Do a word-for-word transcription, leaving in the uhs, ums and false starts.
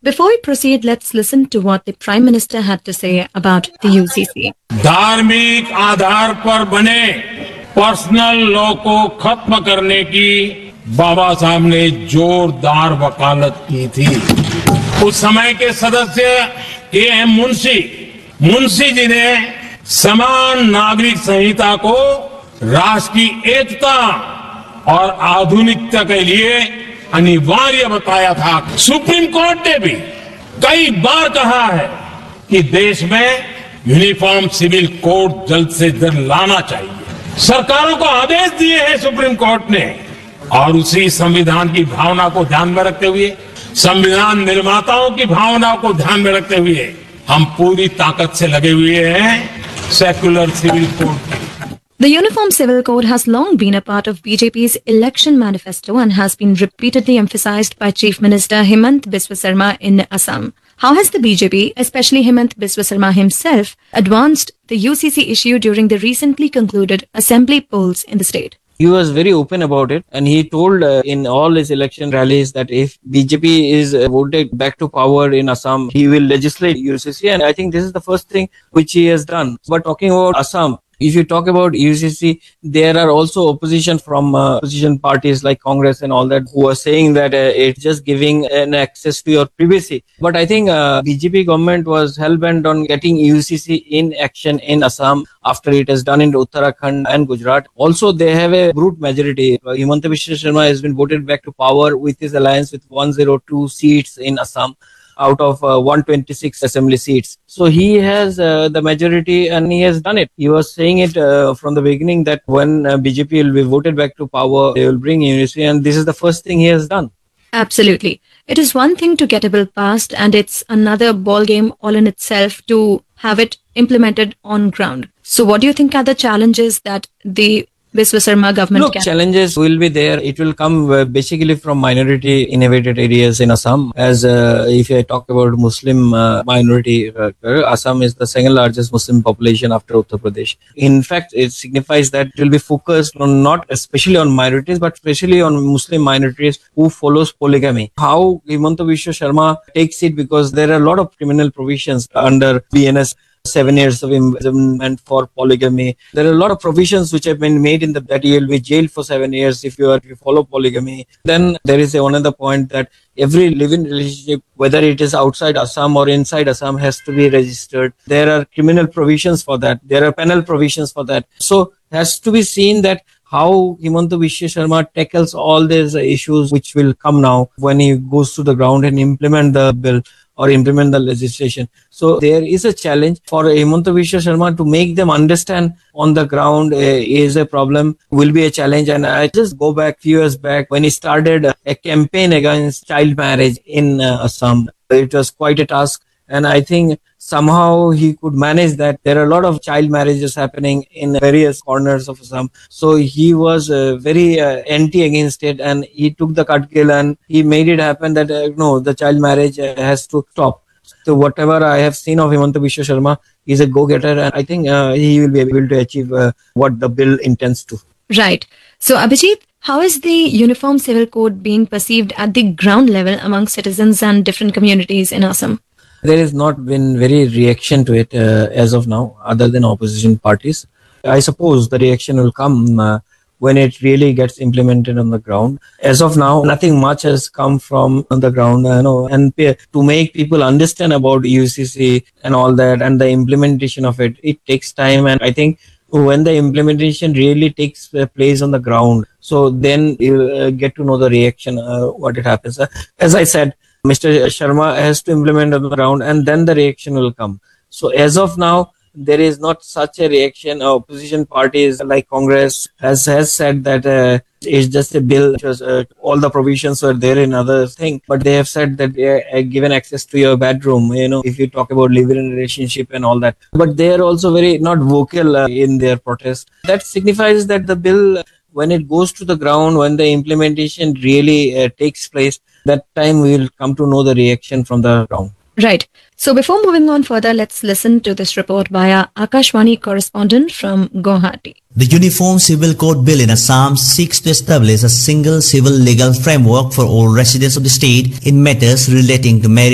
Before we proceed, let's listen to what the Prime Minister had to say about the U C C. धार्मिक आधार पर बने personal law को खत्म करने की बाबा साहब ने जोरदार वकालत की थी। उस समय के सदस्य के एम मुंशी मुंशी जी ने समान नागरिक संहिता को राष्ट्र की एकता और आधुनिकता के लिए अनिवार्य बताया था। सुप्रीम कोर्ट ने भी कई बार कहा है कि देश में यूनिफॉर्म सिविल कोड जल्द से जल्द लाना चाहिए। सरकारों को आदेश दिए हैं सुप्रीम कोर्ट ने, और उसी संविधान की भावना को ध्यान में रखते हुए, संविधान निर्माताओं की भावना को ध्यान में रखते हुए हम पूरी ताकत से लगे हुए हैं secular civil code. The Uniform Civil Code has long been a part of B J P's election manifesto and has been repeatedly emphasized by Chief Minister Himant Biswa Sarma in Assam. How has the B J P, especially Himant Biswa Sarma himself, advanced the U C C issue during the recently concluded assembly polls in the state? He was very open about it, and he told uh, in all his election rallies that if B J P is uh, voted back to power in Assam, he will legislate U C C, and I think this is the first thing which he has done. But talking about Assam, if you talk about U C C, there are also opposition from uh, opposition parties like Congress and all that who are saying that uh, it's just giving an access to your privacy. But I think uh, B J P government was hell-bent on getting U C C in action in Assam after it has done in Uttarakhand and Gujarat. Also, they have a brute majority. Uh, Himanta Biswa Sarma has been voted back to power with his alliance with one hundred two seats in Assam out of uh, one hundred twenty-six assembly seats. So he has uh, the majority and he has done it. He was saying it uh, from the beginning that when uh, B J P will be voted back to power, they will bring unity, and this is the first thing he has done. Absolutely. It is one thing to get a bill passed, and it's another ball game all in itself to have it implemented on ground. So what do you think are the challenges that the Biswa Sarma government Look, can? Challenges will be there. It will come uh, basically from minority inhabited areas in Assam. As uh, if I talk about Muslim uh, minority, uh, Assam is the second largest Muslim population after Uttar Pradesh. In fact, it signifies that it will be focused on not especially on minorities, but especially on Muslim minorities who follows polygamy. How Himanta Biswa Sarma takes it, because there are a lot of criminal provisions under B N S. Seven years of imprisonment for polygamy. There are a lot of provisions which have been made in the that you will be jailed for seven years if you are if you follow polygamy. Then there is a, another point that every living relationship, whether it is outside Assam or inside Assam, has to be registered. There are criminal provisions for that. There are penal provisions for that. So it has to be seen that how Himanta Biswa Sarma tackles all these issues which will come now when he goes to the ground and implement the bill or implement the legislation. So there is a challenge for Himanta Biswa Sarma to make them understand on the ground uh, is a problem, will be a challenge. And I just go back few years back when he started a campaign against child marriage in uh, Assam. It was quite a task. And I think somehow he could manage that. There are a lot of child marriages happening in various corners of Assam. So he was uh, very uh, anti against it, and he took the cudgel and he made it happen that uh, no, the child marriage uh, has to stop. So whatever I have seen of Himanta Biswa Sarma, he is a go-getter, and I think uh, he will be able to achieve uh, what the bill intends to. Right. So Abhijit, how is the Uniform Civil Code being perceived at the ground level among citizens and different communities in Assam? There has not been very reaction to it uh, as of now, other than opposition parties. I suppose the reaction will come uh, when it really gets implemented on the ground. As of now, nothing much has come from on the ground, uh, no, and to make people understand about U C C and all that and the implementation of it, it takes time. And I think when the implementation really takes place on the ground, so then you uh, get to know the reaction, uh, what it happens. Uh, as I said, Mister Sharma has to implement on the ground, and then the reaction will come. So as of now, there is not such a reaction. Opposition parties like Congress has, has said that uh, it's just a bill. Because, uh, all the provisions are there in other thing, but they have said that they are given access to your bedroom, you know, if you talk about living relationship and all that. But they are also very not vocal uh, in their protest. That signifies that the bill, when it goes to the ground, when the implementation really uh, takes place, that time we will come to know the reaction from the ground. Right. So before moving on further, let's listen to this report via Akashvani correspondent from Guwahati. The Uniform Civil Code Bill in Assam seeks to establish a single civil legal framework for all residents of the state in matters relating to marriage,